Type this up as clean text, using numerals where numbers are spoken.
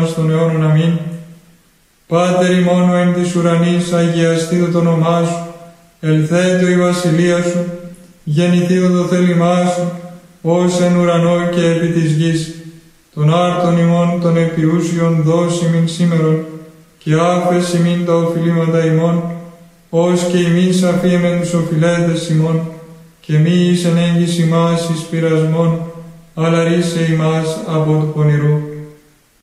αιώνας των αιώνων. Αμήν. Πάτερ ημών ο εν της ουρανής, αγιαστήτω το όνομά σου, ελθέτω η βασιλεία σου, γεννηθήτω το θέλημά σου, ως εν ουρανό και επί της γης. Τον άρτον ημών των επιούσιων δώσει μην σήμερον, και άφες ημίν τα οφειλήματα ημών, ως και ημίς αφήμεν τους οφειλέτες ημών, και μη εις ενέγγις ημάς εις πειρασμόν, αλλά ρίσε ημάς από του πονηρού.